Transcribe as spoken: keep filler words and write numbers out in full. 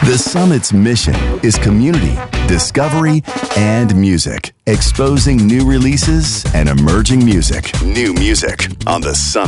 The Summit's mission is community, discovery, and music, exposing new releases and emerging music. New music on The Summit.